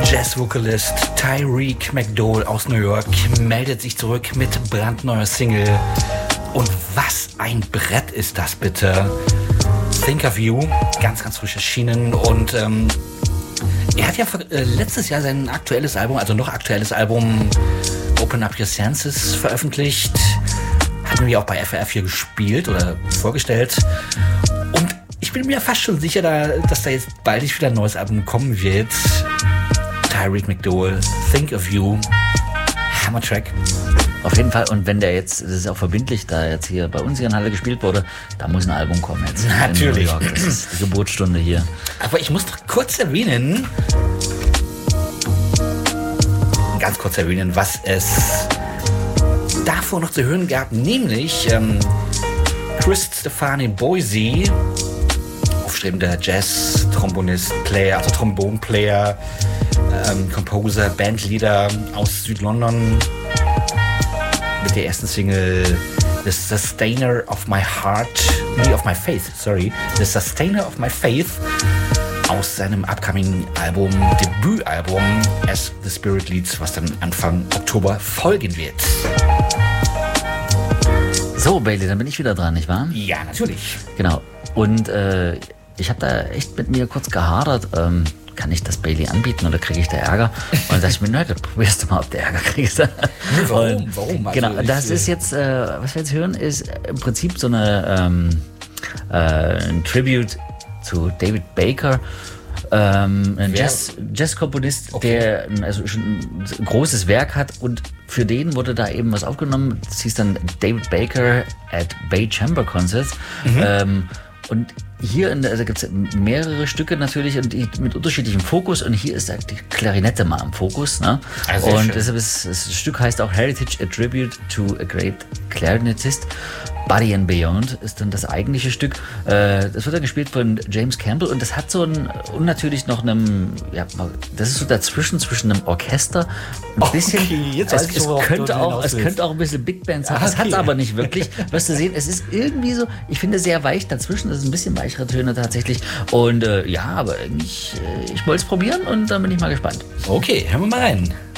Jazz-Vocalist Tyreek McDowell aus New York meldet sich zurück mit brandneuer Single. Und was ein Brett ist das bitte. Think of You, ganz, ganz frisch erschienen. Und er hat ja letztes Jahr sein aktuelles Album, also noch aktuelles Album Open Up Your Senses veröffentlicht. Hat nämlich auch bei FRF hier gespielt oder vorgestellt. Und ich bin mir fast schon sicher, dass da jetzt bald wieder ein neues Album kommen wird. Tyreek McDowell, Think of You, Hammer-Track. Auf jeden Fall. Und wenn der jetzt, das ist auch verbindlich, da jetzt hier bei uns hier in Halle gespielt wurde, da muss ein Album kommen jetzt. Natürlich. In New York. Das ist die Geburtsstunde hier. Aber ich muss noch ganz kurz erwähnen, was es davor noch zu hören gab, nämlich Chris Stefani Boise, aufstrebender Jazz-Trombonist, Player, also Trombonplayer, Composer, Bandleader aus Südlondon, mit der ersten Single The Sustainer of My Sustainer of My Faith aus seinem upcoming Album, Debütalbum As the Spirit Leads, was dann Anfang Oktober folgen wird. So, Bailey, dann bin ich wieder dran, nicht wahr? Ja, natürlich. Genau. Und ich habe da echt mit mir kurz gehadert. Kann ich das Bailey anbieten oder kriege ich da Ärger? Und dann dachte ich mir, nein, probierst du mal, ob du Ärger kriegst. Warum? Genau, das ist jetzt, was wir jetzt hören, ist im Prinzip so ein Tribute zu David Baker, ein Jazz-Komponist, der schon ein großes Werk hat, und für den wurde da eben was aufgenommen. Das hieß dann David Baker at Bay Chamber Concerts. Und hier gibt es mehrere Stücke natürlich und mit unterschiedlichem Fokus, und hier ist die Klarinette mal im Fokus. Ne? Also und deshalb das Stück heißt auch Heritage, a Tribute to a Great Clarinetist. Body and Beyond ist dann das eigentliche Stück. Das wird dann gespielt von James Campbell, und das hat so und natürlich noch das ist so dazwischen, zwischen einem Orchester, ein bisschen, jetzt es könnte auch ein bisschen Big Band sein, das hat es aber nicht wirklich. Wirst du sehen, es ist irgendwie so, ich finde, sehr weich dazwischen, das ist ein bisschen weichere Töne tatsächlich, und aber eigentlich, ich wollte es probieren, und dann bin ich mal gespannt. Okay, hören wir mal rein.